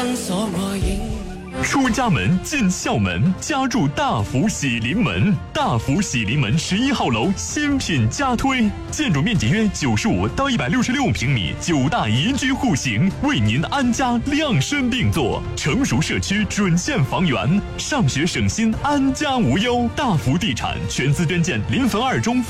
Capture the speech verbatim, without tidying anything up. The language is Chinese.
出家门进校门，家住大福喜临门。大福喜临门十一号楼新品加推，建筑面积约九十五到一百六十六平米，九大宜居户型，为您安家量身定做。成熟社区准现房源，上学省心，安家无忧。大福地产全资捐建临汾二中。